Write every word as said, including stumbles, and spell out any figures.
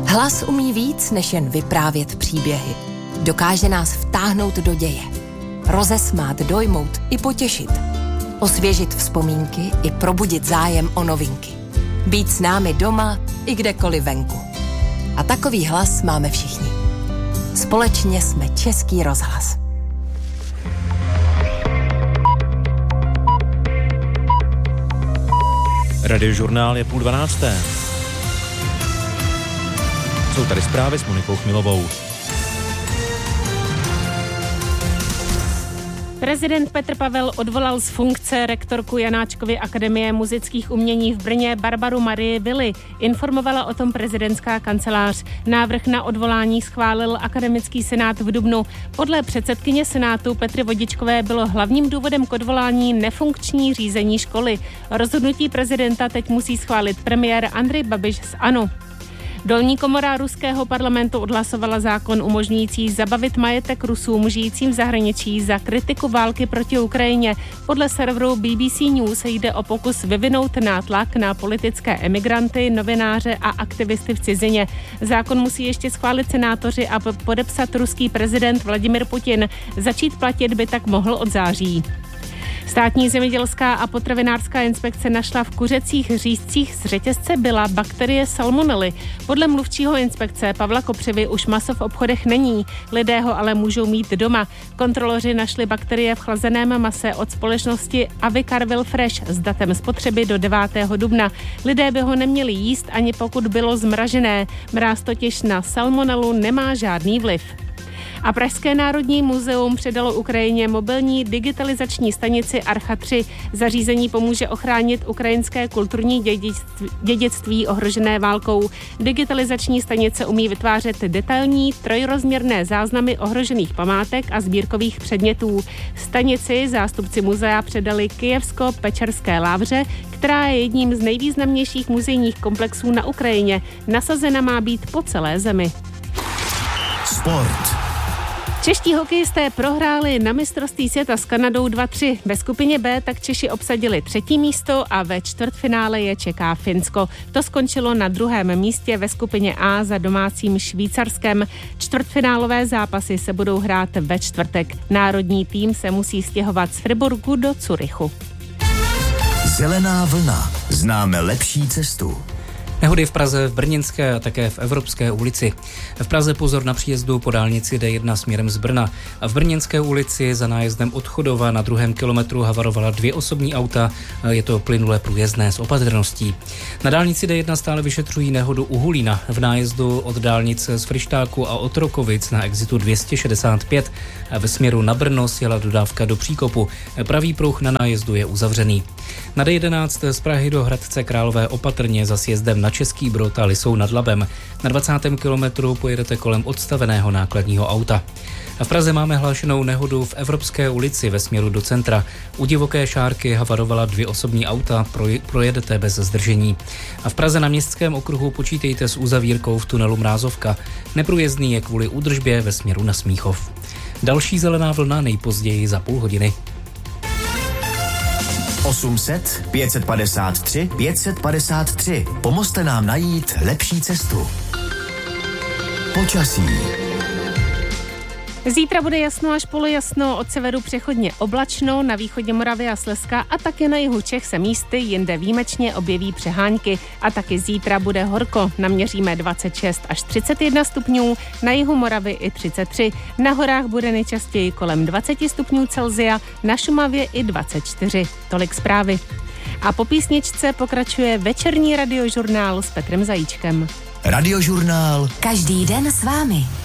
Hlas umí víc, než jen vyprávět příběhy. Dokáže nás vtáhnout do děje. Rozesmát, dojmout i potěšit. Osvěžit vzpomínky i probudit zájem o novinky. Být s námi doma i kdekoliv venku. A takový hlas máme všichni. Společně jsme Český rozhlas. Radiožurnál je půl dvanácté. Jsou tady zprávy s Monikou Chmilovou. Prezident Petr Pavel odvolal z funkce rektorku Janáčkovy akademie muzických umění v Brně Barbaru Marii Willi. Informovala o tom prezidentská kancelář. Návrh na odvolání schválil akademický senát v dubnu. Podle předsedkyně senátu Petry Vodičkové bylo hlavním důvodem k odvolání nefunkční řízení školy. Rozhodnutí prezidenta teď musí schválit premiér Andrej Babiš z ANO. Dolní komora ruského parlamentu odhlasovala zákon umožňující zabavit majetek Rusům žijícím v zahraničí za kritiku války proti Ukrajině. Podle serveru B B C News jde o pokus vyvinout nátlak na politické emigranty, novináře a aktivisty v cizině. Zákon musí ještě schválit senátoři a podepsat ruský prezident Vladimir Putin. Začít platit by tak mohl od září. Státní zemědělská a potravinářská inspekce našla v kuřecích řízcích z řetězce Billa bakterie salmonely. Podle mluvčího inspekce Pavla Kopřivy už maso v obchodech není, lidé ho ale můžou mít doma. Kontroloři našli bakterie v chlazeném mase od společnosti Avicarville Fresh s datem spotřeby do devátého dubna. Lidé by ho neměli jíst, ani pokud bylo zmražené. Mráz totiž na salmonelu nemá žádný vliv. A Pražské národní muzeum předalo Ukrajině mobilní digitalizační stanici Archa tři. Zařízení pomůže ochránit ukrajinské kulturní dědictví, dědictví ohrožené válkou. Digitalizační stanice umí vytvářet detailní trojrozměrné záznamy ohrožených památek a sbírkových předmětů. Stanici zástupci muzea předali Kyjevsko-Pečerské lávře, která je jedním z nejvýznamnějších muzejních komplexů na Ukrajině. Nasazena má být po celé zemi. Sport. Čeští hokejisté prohráli na mistrovství světa s Kanadou dva tři. Ve skupině B tak Češi obsadili třetí místo a ve čtvrtfinále je čeká Finsko. To skončilo na druhém místě ve skupině A za domácím Švýcarskem. Čtvrtfinálové zápasy se budou hrát ve čtvrtek. Národní tým se musí stěhovat z Friburgu do Curychu. Zelená vlna. Známe lepší cestu. Nehody v Praze, v Brněnské a také v Evropské ulici. V Praze pozor na příjezdu po dálnici D jedna směrem z Brna. A v Brněnské ulici za nájezdem od Chodova na druhém kilometru havarovala dvě osobní auta. Je to plynulé průjezdné s opatrností. Na dálnici D jedna stále vyšetřují nehodu u Hulína. V nájezdu od dálnice z Fryštáku a od Rokovic na exitu dvě stě šedesát pět. A ve směru na Brno sjela dodávka do Příkopu. Pravý pruh na nájezdu je uzavřený. Na D jedenáct z Prahy do Hradce Králové opatrně za sjezdem na Český Brod a Lisou nad Labem. Na dvacátém kilometru pojedete kolem odstaveného nákladního auta. A v Praze máme hlášenou nehodu v Evropské ulici ve směru do centra. U Divoké Šárky havarovala dvě osobní auta, projedete bez zdržení. A v Praze na Městském okruhu počítejte s uzavírkou v tunelu Mrázovka. Neprůjezdný je kvůli údržbě ve směru na Smíchov. Další zelená vlna nejpozději za půl hodiny. osm set, pět set padesát tři, pět set padesát tři. Pomozte nám najít lepší cestu. Počasí. Zítra bude jasno až polojasno, od severu přechodně oblačno, na východě Moravy a Slezska a také na jihu Čech se místy jinde výjimečně objeví přehánky. A taky zítra bude horko, naměříme dvacet šest až třicet jedna stupňů, na jihu Moravy i třicet tři. Na horách bude nejčastěji kolem dvacet stupňů Celsia, na Šumavě i dvacet čtyři. Tolik zprávy. A po písničce pokračuje večerní radiožurnál s Petrem Zajíčkem. Radiožurnál. Každý den s vámi.